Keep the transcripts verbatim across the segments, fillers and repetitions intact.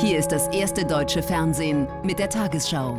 Hier ist das erste deutsche Fernsehen mit der Tagesschau.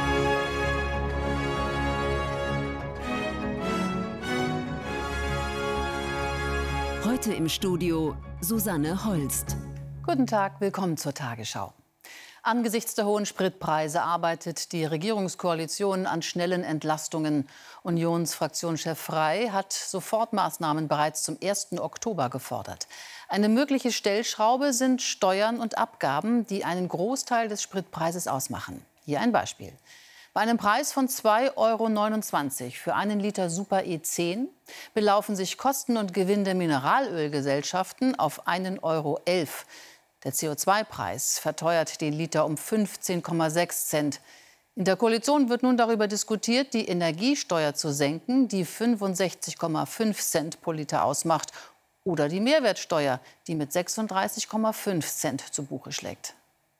Heute im Studio Susanne Holst. Guten Tag, willkommen zur Tagesschau. Angesichts der hohen Spritpreise arbeitet die Regierungskoalition an schnellen Entlastungen. Unionsfraktionschef Frey hat Sofortmaßnahmen bereits zum ersten Oktober gefordert. Eine mögliche Stellschraube sind Steuern und Abgaben, die einen Großteil des Spritpreises ausmachen. Hier ein Beispiel. Bei einem Preis von zwei Euro neunundzwanzig für einen Liter Super E zehn belaufen sich Kosten und Gewinn der Mineralölgesellschaften auf einen Euro elf. Der C O zwei Preis verteuert den Liter um fünfzehn Komma sechs Cent. In der Koalition wird nun darüber diskutiert, die Energiesteuer zu senken, die fünfundsechzig Komma fünf Cent pro Liter ausmacht, oder die Mehrwertsteuer, die mit sechsunddreißig Komma fünf Cent zu Buche schlägt.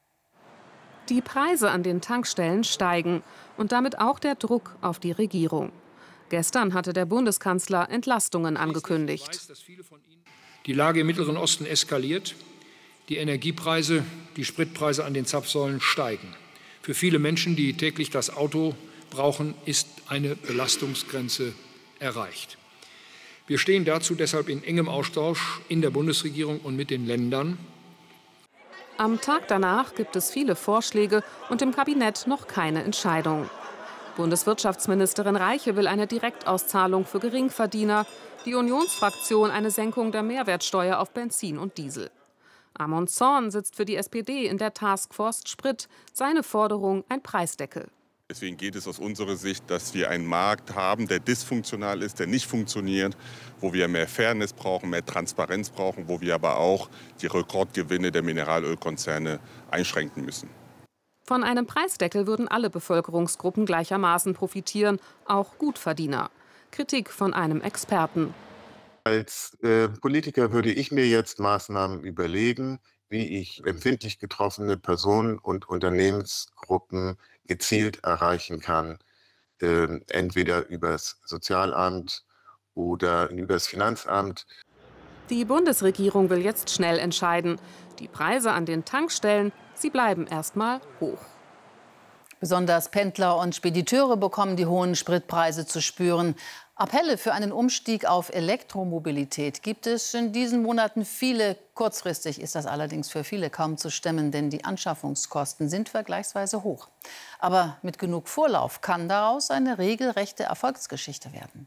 Die Preise an den Tankstellen steigen und damit auch der Druck auf die Regierung. Gestern hatte der Bundeskanzler Entlastungen angekündigt. Die Lage im Mittleren Osten eskaliert. Die Energiepreise, die Spritpreise an den Zapfsäulen steigen. Für viele Menschen, die täglich das Auto brauchen, ist eine Belastungsgrenze erreicht. Wir stehen dazu deshalb in engem Austausch in der Bundesregierung und mit den Ländern. Am Tag danach gibt es viele Vorschläge und im Kabinett noch keine Entscheidung. Bundeswirtschaftsministerin Reiche will eine Direktauszahlung für Geringverdiener, die Unionsfraktion eine Senkung der Mehrwertsteuer auf Benzin und Diesel. Amon Zorn sitzt für die S P D in der Taskforce Sprit. Seine Forderung ein Preisdeckel. Deswegen geht es aus unserer Sicht, dass wir einen Markt haben, der dysfunktional ist, der nicht funktioniert, wo wir mehr Fairness brauchen, mehr Transparenz brauchen, wo wir aber auch die Rekordgewinne der Mineralölkonzerne einschränken müssen. Von einem Preisdeckel würden alle Bevölkerungsgruppen gleichermaßen profitieren, auch Gutverdiener. Kritik von einem Experten. Als äh, Politiker würde ich mir jetzt Maßnahmen überlegen, wie ich empfindlich getroffene Personen und Unternehmensgruppen gezielt erreichen kann, äh, entweder übers Sozialamt oder übers Finanzamt. Die Bundesregierung will jetzt schnell entscheiden. Die Preise an den Tankstellen, sie bleiben erstmal hoch. Besonders Pendler und Spediteure bekommen die hohen Spritpreise zu spüren. Appelle für einen Umstieg auf Elektromobilität gibt es in diesen Monaten viele. Kurzfristig ist das allerdings für viele kaum zu stemmen, denn die Anschaffungskosten sind vergleichsweise hoch. Aber mit genug Vorlauf kann daraus eine regelrechte Erfolgsgeschichte werden.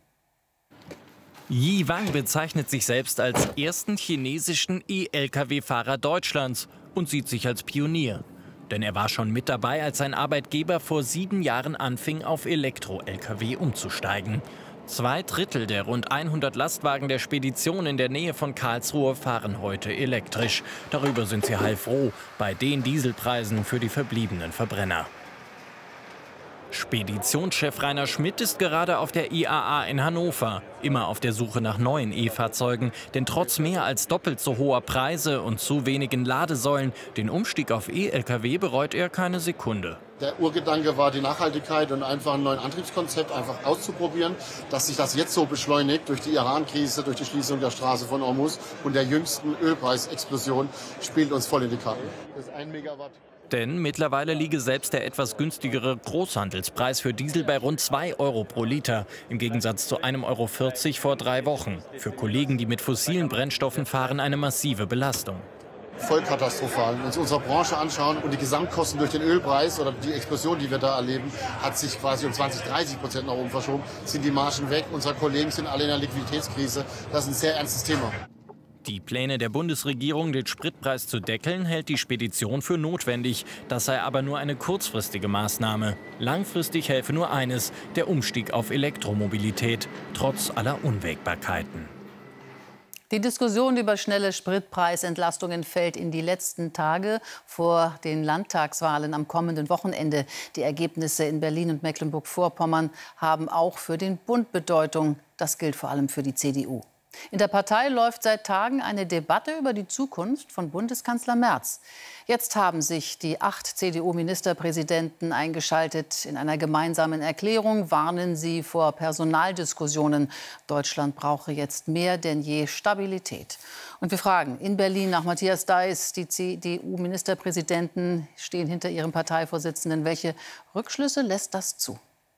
Yi Wang bezeichnet sich selbst als ersten chinesischen E-L K W-Fahrer Deutschlands und sieht sich als Pionier. Denn er war schon mit dabei, als sein Arbeitgeber vor sieben Jahren anfing, auf Elektro-L K W umzusteigen. Zwei Drittel der rund hundert Lastwagen der Spedition in der Nähe von Karlsruhe fahren heute elektrisch. Darüber sind sie heilfroh bei den Dieselpreisen für die verbliebenen Verbrenner. Speditionschef Rainer Schmidt ist gerade auf der I A A in Hannover. Immer auf der Suche nach neuen E-Fahrzeugen. Denn trotz mehr als doppelt so hoher Preise und zu wenigen Ladesäulen, den Umstieg auf E-L K W bereut er keine Sekunde. Der Urgedanke war die Nachhaltigkeit und einfach ein neues Antriebskonzept einfach auszuprobieren. Dass sich das jetzt so beschleunigt durch die Iran-Krise, durch die Schließung der Straße von Hormuz und der jüngsten Ölpreisexplosion, spielt uns voll in die Karten. Das ist ein Megawatt. Denn mittlerweile liege selbst der etwas günstigere Großhandelspreis für Diesel bei rund zwei Euro pro Liter, im Gegensatz zu einem Euro vierzig vor drei Wochen. Für Kollegen, die mit fossilen Brennstoffen fahren, eine massive Belastung. Voll katastrophal. Wenn wir uns unsere Branche anschauen und die Gesamtkosten durch den Ölpreis oder die Explosion, die wir da erleben, hat sich quasi um zwanzig, dreißig Prozent nach oben verschoben, sind die Margen weg. Unsere Kollegen sind alle in der Liquiditätskrise. Das ist ein sehr ernstes Thema. Die Pläne der Bundesregierung, den Spritpreis zu deckeln, hält die Spedition für notwendig. Das sei aber nur eine kurzfristige Maßnahme. Langfristig helfe nur eines, der Umstieg auf Elektromobilität, trotz aller Unwägbarkeiten. Die Diskussion über schnelle Spritpreisentlastungen fällt in die letzten Tage vor den Landtagswahlen am kommenden Wochenende. Die Ergebnisse in Berlin und Mecklenburg-Vorpommern haben auch für den Bund Bedeutung. Das gilt vor allem für die C D U. In der Partei läuft seit Tagen eine Debatte über die Zukunft von Bundeskanzler Merz. Jetzt haben sich die acht C D U-Ministerpräsidenten eingeschaltet. In einer gemeinsamen Erklärung warnen sie vor Personaldiskussionen. Deutschland brauche jetzt mehr denn je Stabilität. Und wir fragen in Berlin nach Matthias Deiß. Die C D U-Ministerpräsidenten stehen hinter ihrem Parteivorsitzenden. Welche Rückschlüsse lässt das zu?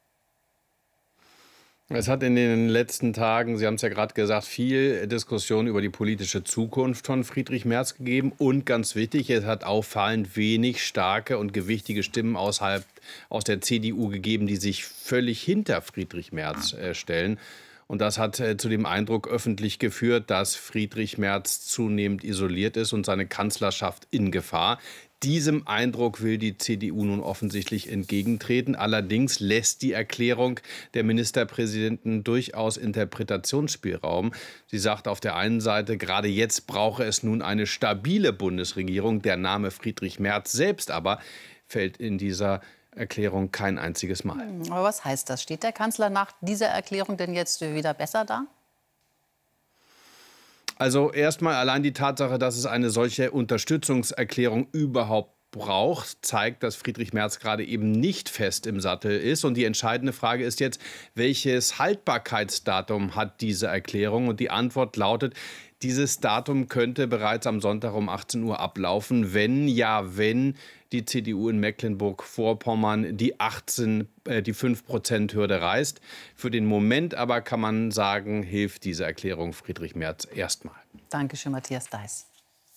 Es hat in den letzten Tagen, Sie haben es ja gerade gesagt, viel Diskussion über die politische Zukunft von Friedrich Merz gegeben. Und ganz wichtig, es hat auffallend wenig starke und gewichtige Stimmen außerhalb aus der C D U gegeben, die sich völlig hinter Friedrich Merz äh, stellen. Und das hat äh, zu dem Eindruck öffentlich geführt, dass Friedrich Merz zunehmend isoliert ist und seine Kanzlerschaft in Gefahr. Diesem Eindruck will die C D U nun offensichtlich entgegentreten. Allerdings lässt die Erklärung der Ministerpräsidenten durchaus Interpretationsspielraum. Sie sagt auf der einen Seite, gerade jetzt brauche es nun eine stabile Bundesregierung. Der Name Friedrich Merz selbst aber fällt in dieser Erklärung kein einziges Mal. Aber was heißt das? Steht der Kanzler nach dieser Erklärung denn jetzt wieder besser da? Also erstmal allein die Tatsache, dass es eine solche Unterstützungserklärung überhaupt braucht, zeigt, dass Friedrich Merz gerade eben nicht fest im Sattel ist. Und die entscheidende Frage ist jetzt, welches Haltbarkeitsdatum hat diese Erklärung? Und die Antwort lautet, dieses Datum könnte bereits am Sonntag um achtzehn Uhr ablaufen, wenn, ja, wenn die C D U in Mecklenburg-Vorpommern die achtzehn, äh, die fünf Prozent Hürde reißt. Für den Moment aber kann man sagen, hilft diese Erklärung Friedrich Merz erstmal. Dankeschön, Matthias Deiß.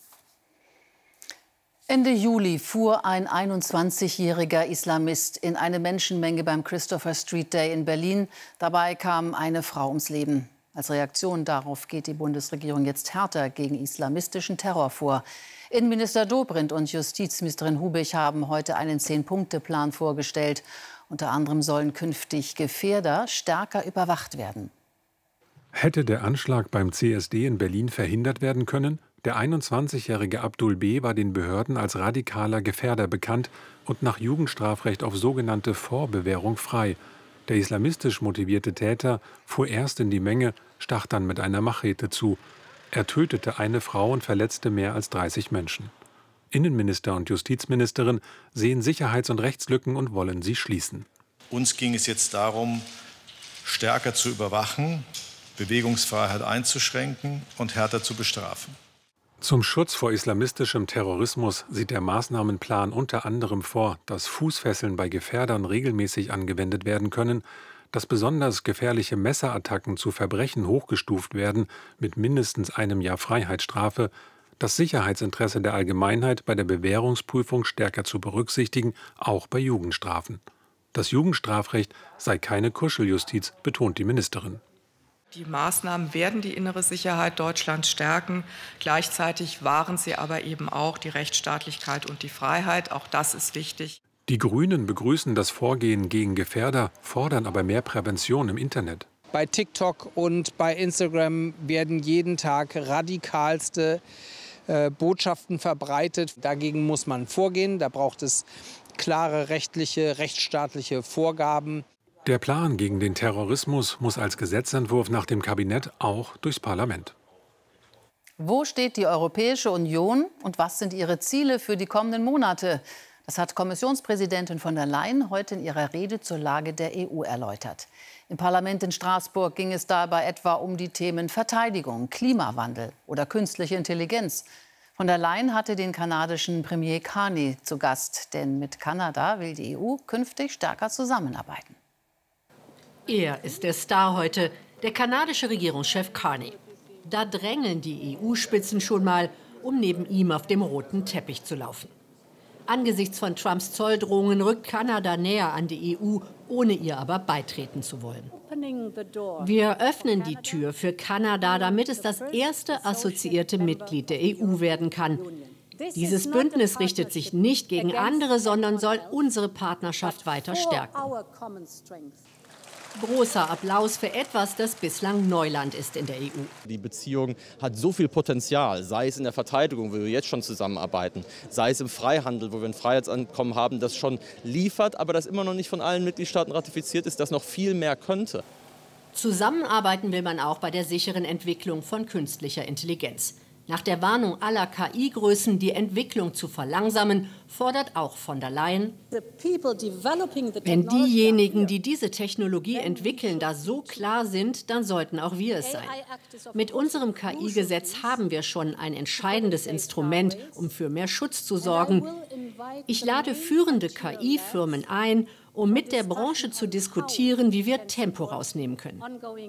Ende Juli fuhr ein einundzwanzigjähriger Islamist in eine Menschenmenge beim Christopher Street Day in Berlin. Dabei kam eine Frau ums Leben. Als Reaktion darauf geht die Bundesregierung jetzt härter gegen islamistischen Terror vor. Innenminister Dobrindt und Justizministerin Hubich haben heute einen Zehn-Punkte-Plan vorgestellt. Unter anderem sollen künftig Gefährder stärker überwacht werden. Hätte der Anschlag beim C S D in Berlin verhindert werden können? Der einundzwanzigjährige Abdul B. war den Behörden als radikaler Gefährder bekannt und nach Jugendstrafrecht auf sogenannte Vorbewährung frei. Der islamistisch motivierte Täter fuhr erst in die Menge, stach dann mit einer Machete zu. Er tötete eine Frau und verletzte mehr als dreißig Menschen. Innenminister und Justizministerin sehen Sicherheits- und Rechtslücken und wollen sie schließen. Uns ging es jetzt darum, stärker zu überwachen, Bewegungsfreiheit einzuschränken und härter zu bestrafen. Zum Schutz vor islamistischem Terrorismus sieht der Maßnahmenplan unter anderem vor, dass Fußfesseln bei Gefährdern regelmäßig angewendet werden können, dass besonders gefährliche Messerattacken zu Verbrechen hochgestuft werden mit mindestens einem Jahr Freiheitsstrafe, das Sicherheitsinteresse der Allgemeinheit bei der Bewährungsprüfung stärker zu berücksichtigen, auch bei Jugendstrafen. Das Jugendstrafrecht sei keine Kuscheljustiz, betont die Ministerin. Die Maßnahmen werden die innere Sicherheit Deutschlands stärken. Gleichzeitig wahren sie aber eben auch die Rechtsstaatlichkeit und die Freiheit. Auch das ist wichtig. Die Grünen begrüßen das Vorgehen gegen Gefährder, fordern aber mehr Prävention im Internet. Bei TikTok und bei Instagram werden jeden Tag radikalste äh, Botschaften verbreitet. Dagegen muss man vorgehen. Da braucht es klare rechtliche, rechtsstaatliche Vorgaben. Der Plan gegen den Terrorismus muss als Gesetzentwurf nach dem Kabinett auch durchs Parlament. Wo steht die Europäische Union und was sind ihre Ziele für die kommenden Monate? Das hat Kommissionspräsidentin von der Leyen heute in ihrer Rede zur Lage der E U erläutert. Im Parlament in Straßburg ging es dabei etwa um die Themen Verteidigung, Klimawandel oder künstliche Intelligenz. Von der Leyen hatte den kanadischen Premier Carney zu Gast, denn mit Kanada will die E U künftig stärker zusammenarbeiten. Er ist der Star heute, der kanadische Regierungschef Carney. Da drängeln die E U-Spitzen schon mal, um neben ihm auf dem roten Teppich zu laufen. Angesichts von Trumps Zolldrohungen rückt Kanada näher an die E U, ohne ihr aber beitreten zu wollen. Wir öffnen die Tür für Kanada, damit es das erste assoziierte Mitglied der E U werden kann. Dieses Bündnis richtet sich nicht gegen andere, sondern soll unsere Partnerschaft weiter stärken. Großer Applaus für etwas, das bislang Neuland ist in der E U. Die Beziehung hat so viel Potenzial, sei es in der Verteidigung, wo wir jetzt schon zusammenarbeiten, sei es im Freihandel, wo wir ein Freiheitsabkommen haben, das schon liefert, aber das immer noch nicht von allen Mitgliedstaaten ratifiziert ist, das noch viel mehr könnte. Zusammenarbeiten will man auch bei der sicheren Entwicklung von künstlicher Intelligenz. Nach der Warnung aller K I-Größen, die Entwicklung zu verlangsamen, fordert auch von der Leyen: Wenn diejenigen, die diese Technologie entwickeln, da so klar sind, dann sollten auch wir es sein. Mit unserem K I-Gesetz haben wir schon ein entscheidendes Instrument, um für mehr Schutz zu sorgen. Ich lade führende K I-Firmen ein, um mit der Branche zu diskutieren, wie wir Tempo rausnehmen können.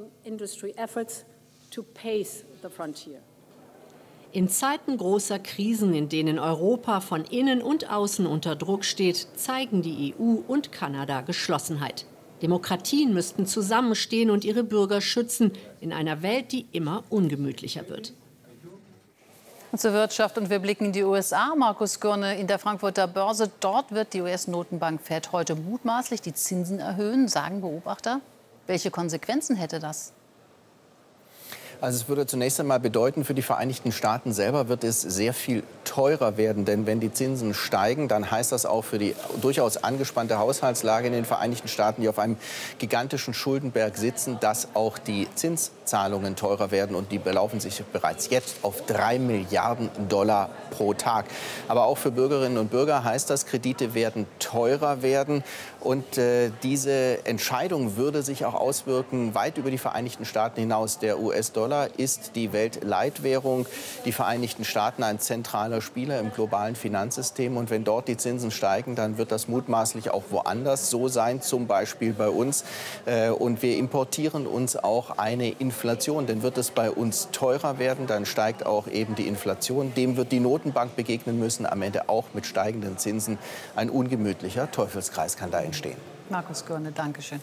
In Zeiten großer Krisen, in denen Europa von innen und außen unter Druck steht, zeigen die E U und Kanada Geschlossenheit. Demokratien müssten zusammenstehen und ihre Bürger schützen in einer Welt, die immer ungemütlicher wird. Und zur Wirtschaft, und wir blicken in die U S A. Markus Gürne in der Frankfurter Börse. Dort wird die U S-Notenbank Fed heute mutmaßlich die Zinsen erhöhen, sagen Beobachter. Welche Konsequenzen hätte das? Also es würde zunächst einmal bedeuten, für die Vereinigten Staaten selber wird es sehr viel teurer werden. Denn wenn die Zinsen steigen, dann heißt das auch für die durchaus angespannte Haushaltslage in den Vereinigten Staaten, die auf einem gigantischen Schuldenberg sitzen, dass auch die Zinszahlungen teurer werden. Und die belaufen sich bereits jetzt auf drei Milliarden Dollar pro Tag. Aber auch für Bürgerinnen und Bürger heißt das, Kredite werden teurer werden. Und äh, diese Entscheidung würde sich auch auswirken weit über die Vereinigten Staaten hinaus. Der U S-Dollar ist die Weltleitwährung, die Vereinigten Staaten ein zentraler Spieler im globalen Finanzsystem. Und wenn dort die Zinsen steigen, dann wird das mutmaßlich auch woanders so sein, zum Beispiel bei uns. Äh, und wir importieren uns auch eine Inflation. Denn wird es bei uns teurer werden, dann steigt auch eben die Inflation. Dem wird die Notenbank begegnen müssen, am Ende auch mit steigenden Zinsen. Ein ungemütlicher Teufelskreis kann da entstehen. Markus Gürne, danke schön.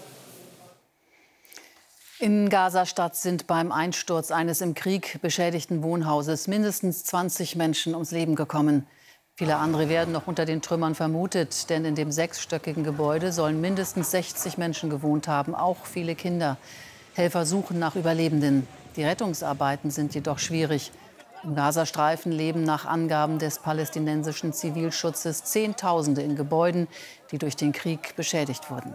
In Gaza-Stadt sind beim Einsturz eines im Krieg beschädigten Wohnhauses mindestens zwanzig Menschen ums Leben gekommen. Viele andere werden noch unter den Trümmern vermutet, denn in dem sechsstöckigen Gebäude sollen mindestens sechzig Menschen gewohnt haben, auch viele Kinder. Helfer suchen nach Überlebenden. Die Rettungsarbeiten sind jedoch schwierig. Im Gazastreifen leben nach Angaben des palästinensischen Zivilschutzes Zehntausende in Gebäuden, die durch den Krieg beschädigt wurden.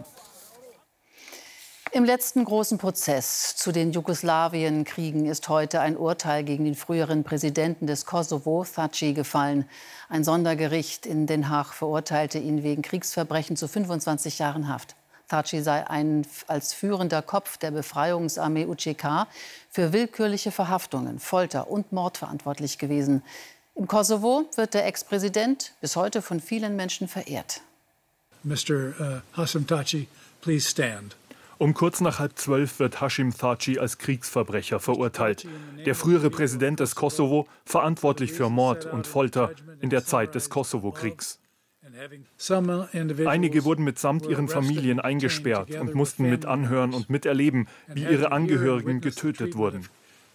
Im letzten großen Prozess zu den Jugoslawienkriegen ist heute ein Urteil gegen den früheren Präsidenten des Kosovo, Thaci, gefallen. Ein Sondergericht in Den Haag verurteilte ihn wegen Kriegsverbrechen zu fünfundzwanzig Jahren Haft. Thaci sei ein, als führender Kopf der Befreiungsarmee U C K für willkürliche Verhaftungen, Folter und Mord verantwortlich gewesen. Im Kosovo wird der Ex-Präsident bis heute von vielen Menschen verehrt. Mister Uh, Hashim Thaci, please stand. Um kurz nach halb zwölf wird Hashim Thaci als Kriegsverbrecher verurteilt. Der frühere Präsident des Kosovo, verantwortlich für Mord und Folter in der Zeit des Kosovo-Kriegs. Einige wurden mitsamt ihren Familien eingesperrt und mussten mit anhören und miterleben, wie ihre Angehörigen getötet wurden.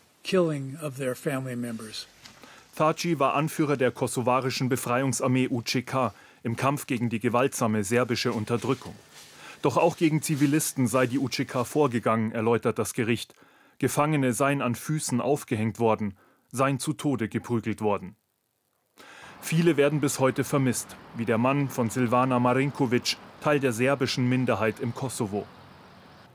Thaci war Anführer der kosovarischen Befreiungsarmee U C K im Kampf gegen die gewaltsame serbische Unterdrückung. Doch auch gegen Zivilisten sei die U C K vorgegangen, erläutert das Gericht. Gefangene seien an Füßen aufgehängt worden, seien zu Tode geprügelt worden. Viele werden bis heute vermisst, wie der Mann von Silvana Marinkovic, Teil der serbischen Minderheit im Kosovo.